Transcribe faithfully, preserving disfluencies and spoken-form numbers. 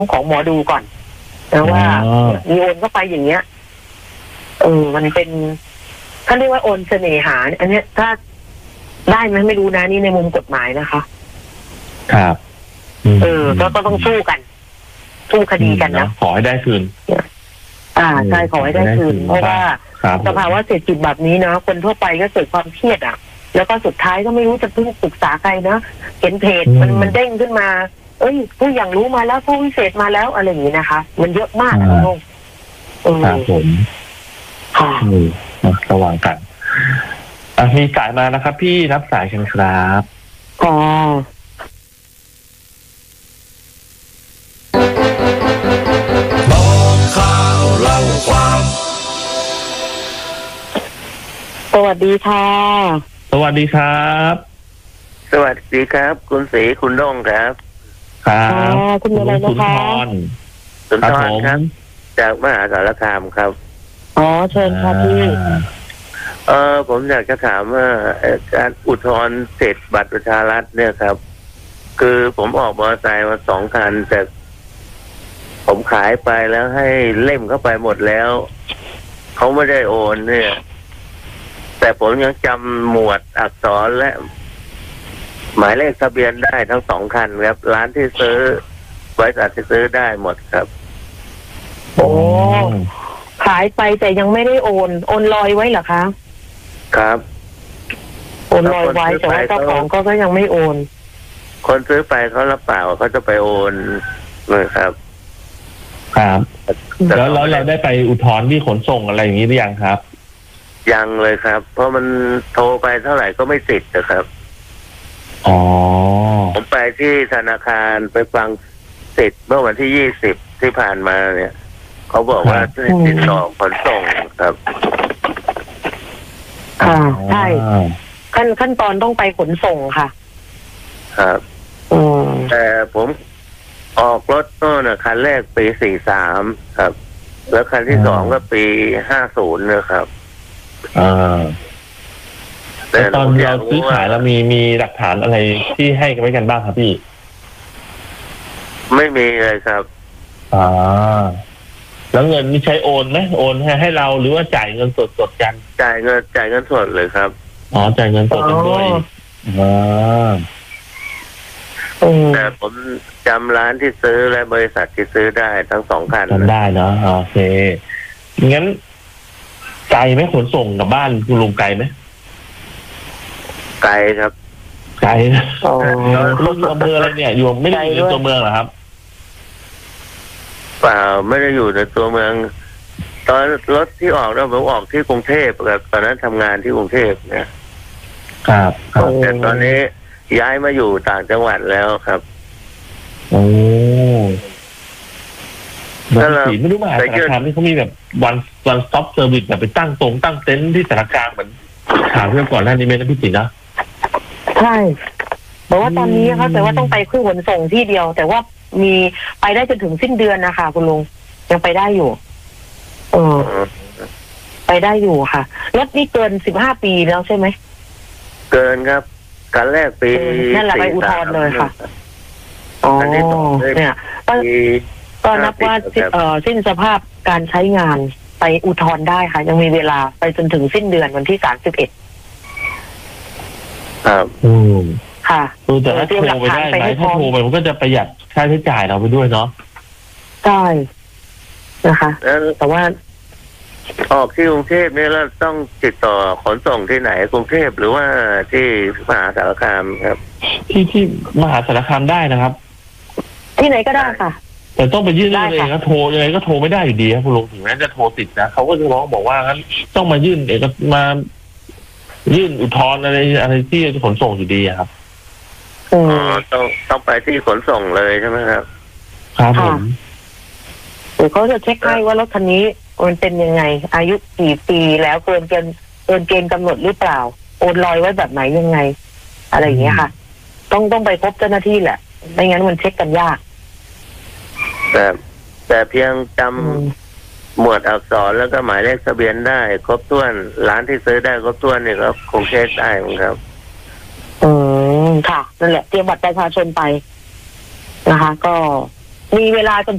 ของหมอดูก่อนนะว่ามีโอนเข้าไปอย่างเงี้ยเออมันเป็นเขาเรียกว่าโอนเสน่หาอันเนี้ยถ้าได้ไหมไม่รู้นะนี่ในมุมกฎหมายนะคะครับเออก็ก็ต้องสู้กันสู้คดีกันนะขอให้ได้คืนอ่าใช่ขอให้ได้คืนเพราะว่าสภาวะเศรษฐกิจแบบนี้นะคนทั่วไปก็เกิดความเครียดอ่ะแล้วก็สุดท้ายก็ไม่รู้จะพึ่งปรึกษาใครนะเห็นเพจมันมันเด้งขึ้นมาเอ้ยผู้อย่างรู้มาแล้วผู้วิเศษมาแล้วอะไรอย่างนี้นะคะมันเยอะมากนะลุงครับผมค่ะระวังกันมีสายมานะครับพี่รับสายกันครับอ๋อสวัสดีค่ะสวัสดีครับสวัสดีครับคุณศรีคุณด้งครับครับคุณอะไรนะคะสุนทรครับจากมหาสารคามครับอ๋อเชิญค่ะพี่เออผมอยากจะถามว่าการอุทธรณ์เสร็จบัตรประชารัฐเนี่ยครับคือผมออกมอเตอร์ไซค์มาสองคันแต่ผมขายไปแล้วให้เล่มเข้าไปหมดแล้วเขาไม่ได้โอนเนี่ยแต่ผมยังจำหมวดอักษรและหมายเลขทะเบียนได้ทั้งสองคันครับร้านที่ซื้อบริษัทที่ซื้อได้หมดครับโอ้ขายไปแต่ยังไม่ได้โอนโอนลอยไว้เหรอคะครับโอนลอยไว้แต่ว่าเจ้าของก็ก็ยังไม่โอนคนซื้อไปเขารับปากว่าเขาจะไปโอนเลยครับครับแล้วแล้วเราได้ไปอุทธรณ์ที่ขนส่งอะไรอย่างนี้หรือยังครับยังเลยครับเพราะมันโทรไปเท่าไหร่ก็ไม่ติดนะครับอ๋อผมไปที่ธนาคารไปฟังติดเมื่อวันที่ยี่สิบที่ผ่านมาเนี่ยเขาบอกว่าจะติดต่อขนส่งครับค่ะใช่ขั้นขั้นตอนต้องไปขนส่งค่ะครับแต่ผมออกรถโน่นนะคันแรกปีสี่สามครับแล้วคันที่สองก็ปีห้าศูนย์นะครับอ่าแต่ตอนเราซื้อขายเรามีมีหลักฐานอะไรที่ให้กันไว้กันบ้างครับพี่ไม่มีเลยครับอ่าแล้วเงินนี่ใช้โอนไหมโอนให้ให้เราหรือว่าจ่ายเงินสดสดกันจ่ายเงินจ่ายเงินสดเลยครับอ๋อจ่ายเงินสดกันด้วยอ่าแต่ผมจำร้านที่ซื้อและบริษัทที่ซื้อได้ทั้งสองคันจำได้เนาะโอเคงั้นไกลไหมขนส่งกับบ้านคุณลุงไกลไหมไกลครับไกลนะลุงอำเภออะไรเนี่ยอยู่ไม่ได้อยู่ในตัวเมืองเหรอครับเปล่าไม่ได้อยู่ในตัวเมืองตอนรถที่ออกเราผมออกที่กรุงเทพครับตอนนั้นทำงานที่กรุงเทพเนี่ยครับแต่ตอนนี้ย้ายมาอยู่ต่างจังหวัดแล้วครับโอ้แล้วไม่รู้มาสารคามนี่เขามีแบบวันวันสต็อปเซอร์วิสแบบไปตั้งตรงตั้งเต็นท์ที่สารคามเหมือนถามเรื่องก่อนหน้านี้ไหมนะพี่ติ๋นะใช่บอกว่าตอนนี้เขาแต่ว่าต้องไปเครื่องขนส่งที่เดียวแต่ว่ามีไปได้จนถึงสิ้นเดือนนะคะคุณลุงยังไปได้อยู่เออไปได้อยู่ค่ะรถนี่เกินสิบห้าปีแล้วใช่ไหมเกินครับการแรกปีนั่นแหละไปอุทธรณ์เลยค่ะอ๋อเนี่ยก็นับว่าเอ่อสิ้นสภาพการใช้งานไปอุทธรณ์ได้ค่ะยังมีเวลาไปจนถึงสิ้นเดือนวันที่สามสิบเอ็ดครับอืมค่ะแต่ถ้าโทรไปได้ไหมถ้าโทรไปมันก็จะประหยัดค่าใช้จ่ายเราไปด้วยเนาะใช่นะคะแต่ว่าออกที่กรุงเทพเนี่ยเราต้องติดต่อขนส่งที่ไหนกรุงเทพหรือว่าที่มหาสารคามครับที่ที่มหาสารคามได้นะครับที่ไหนก็ได้ค่ะแต่ต้องไปยื่นเองนะโทรยังไงก็โทรไม่ได้อยู่ดีครับคุณลุงถึงแม้จะโทรติดนะเขาก็จะร้องบอกว่างั้นต้องมายื่นเอกมายื่นอุทธรณ์อะไรอะไรที่ขนส่งอยู่ดีครับอ๋อต้องต้องไปที่ขนส่งเลยใช่ไหมครับครับผมเดี๋ยวเขาจะเช็คให้ว่ารถคันนี้มันเป็นยังไงอายุกี่ปีแล้วเกินเกินเกินเกณฑ์กำหนดหรือเปล่าโอนลอยไว้แบบไหนยังไงอะไรอย่างเงี้ยค่ะต้องต้องไปพบเจ้าหน้าที่แหละไม่งั้นมันเช็คกันยากแต่แต่เพียงจำหมวดอักษรแล้วก็หมายเลขทะเบียนได้ครบถ้วนร้านที่ซื้อได้ครบถ้วนนี่ก็คงเช็คได้ครับอืมค่ะนั่นแหละเตรียมบัตรประชาชนไปนะคะก็มีเวลาจน